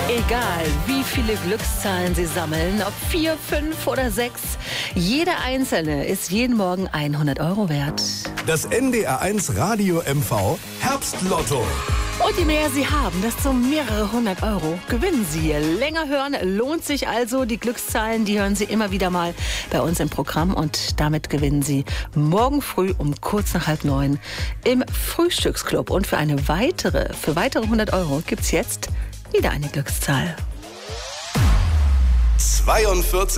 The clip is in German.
Egal, wie viele Glückszahlen Sie sammeln, ob 4, 5 oder 6, jede einzelne ist jeden Morgen 100 € wert. Das NDR1 Radio MV Herbstlotto. Und je mehr Sie haben, desto mehrere 100 € gewinnen Sie. Länger hören lohnt sich also. Die Glückszahlen, die hören Sie immer wieder mal bei uns im Programm. Und damit gewinnen Sie morgen früh um kurz nach 8:30 im Frühstücksclub. Und für weitere 100 € gibt's jetzt wieder eine Glückszahl. 42.